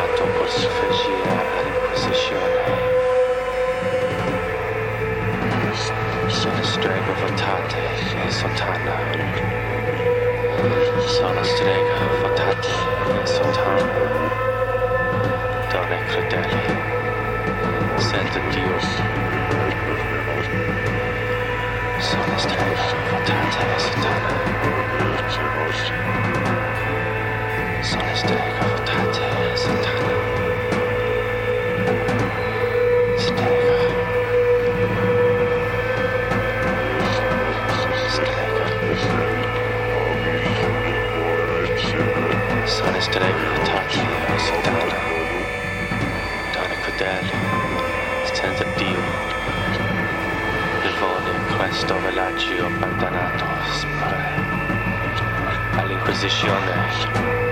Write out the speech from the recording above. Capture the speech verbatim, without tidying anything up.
condannato por sfuggire all'Inquisizione. Sono strega votate e sottana. Sono strega votate e sottana. Donne crudeli, senza Dio. Sono strega votate e sottana. Sono strega votate e sottana. Strega. Sono strega votate e sottana. Donne crudeli, senza Dio. Vivono in questo villaggio abbandonato all'Inquisizione.